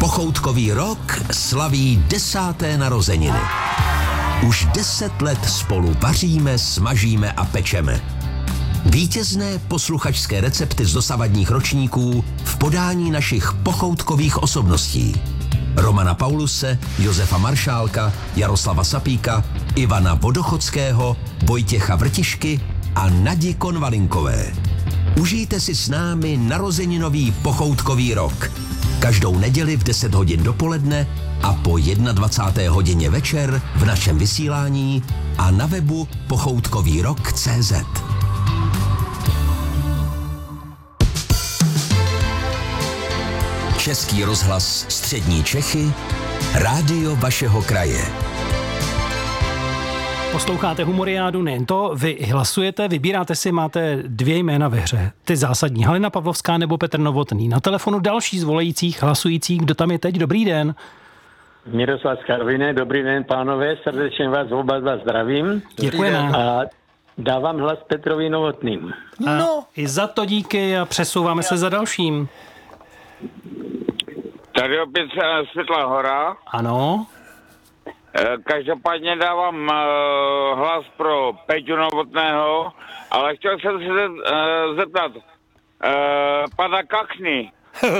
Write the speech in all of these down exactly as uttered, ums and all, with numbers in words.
Pochoutkový rok slaví desáté narozeniny. Už deset let spolu vaříme, smažíme a pečeme. Vítězné posluchačské recepty z dosavadních ročníků v podání našich pochoutkových osobností. Romana Pauluse, Josefa Maršálka, Jaroslava Sapíka, Ivana Vodochodského, Vojtěcha Vrtišky a Nadi Konvalinkové. Užijte si s námi narozeninový pochoutkový rok. Každou neděli v deset hodin dopoledne a po dvacáté první hodině večer v našem vysílání a na webu pochoutkový rok tečka cé zet. Český rozhlas Střední Čechy, rádio vašeho kraje. Posloucháte Humoriádu, nejen to, vy hlasujete, vybíráte si, máte dvě jména ve hře. Ty zásadní, Halina Pavlovská nebo Petr Novotný. Na telefonu další z volajících, hlasujících, kdo tam je teď, dobrý den. Miroslav z Karviné, dobrý den pánové, srdečně vás oba dva zdravím. Děkujeme. A dávám hlas Petrovi Novotným. No. I za to díky a přesouváme se za dalším. Tady opět Světlá Hora. Ano. Každopádně dávám uh, hlas pro Peťu Novotného, ale chtěl jsem se uh, zeptat uh, pana Kachny.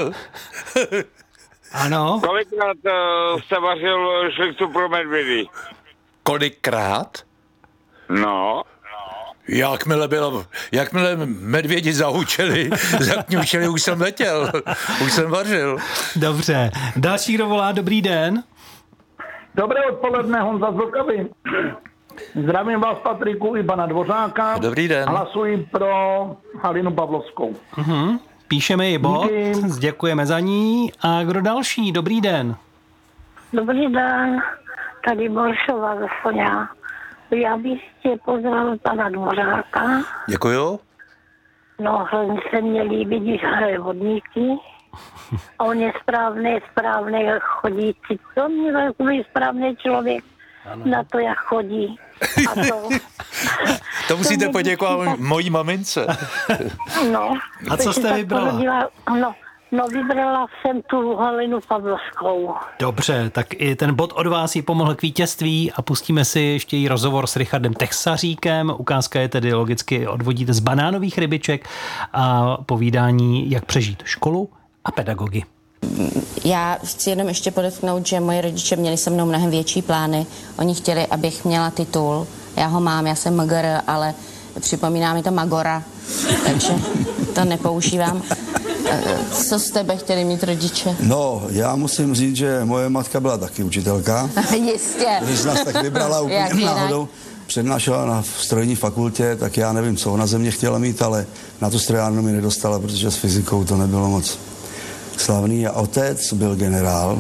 Ano. Kolikrát uh, jste vařil šlichtu pro medvědy? Kolikrát? No. Jakmile bylo, jakmile medvědi zahučeli, zakňučeli, už jsem letěl, už jsem vařil. Dobře. Další, kdo volá, dobrý den. Dobré odpoledne, Honza z Vltavy. Zdravím vás, Patriku, i pana Dvořáka. Dobrý den. Hlasuji pro Halinu Pavlovskou. Uh-huh. Píšeme ji bod, Díky. děkujeme za ní. A kdo další? Dobrý den. Dobrý den, tady Boršova ze Soňa. Já bych tě pozdravil pana Dvořáka. Děkuju. No, hrozně se mně líbí, když hraje vodníky. A on je správný, správný chodící. To mě takový správný člověk, ano. Na to, jak chodí. A to, to musíte to poděkovat tak... mojí mamince. No. A co jste vybrala? Porodila, no, no, vybrala jsem tu Halinu Pavlovskou. Dobře, tak i ten bod od vás jí pomohl k vítězství a pustíme si ještě jí rozhovor s Richardem Texaříkem. Ukázka je tedy logicky odvodíte z banánových rybiček a povídání, jak přežít školu a pedagogy. Já chci jenom ještě podotknout, že moji rodiče měli se mnou mnohem větší plány. Oni chtěli, abych měla titul. Já ho mám, já jsem M G R, ale připomíná mi to Magora, takže to nepoužívám. Co z tebe chtěli mít rodiče? No, já musím říct, že moje matka byla taky učitelka. Jistě. Když nás tak vybrala úplně náhodou, přednášela na strojní fakultě, tak já nevím, co ona ze mě chtěla mít, ale na tu strojárnu mi nedostala, protože s fyzikou to nebylo moc slavný. A otec byl generál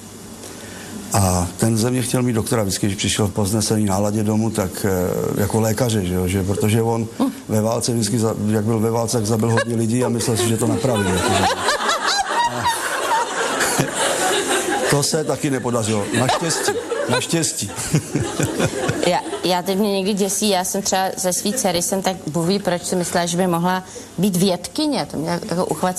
a ten ze mě chtěl mít doktora. Vždycky, když přišel v povznesený náladě domů, tak jako lékaře, že jo? Že, protože on ve válce vždycky, jak byl ve válce, tak zabil hodně lidí a myslel si, že to napraví. Jako, to se taky nepodařilo. Naštěstí. Naštěstí. já, já teď mě někdy děsí, já jsem třeba ze svý dcery jsem tak, Bůh ví, proč si myslela, že by mohla být vědkyně. To mě jako uchvat